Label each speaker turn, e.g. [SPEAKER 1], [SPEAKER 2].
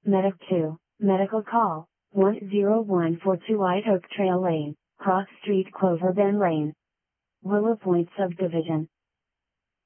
[SPEAKER 1] Medic 2, Medical Call, 10142 White Oak Trail Lane, Cross Street Clover Bend Lane. Willow Point Subdivision.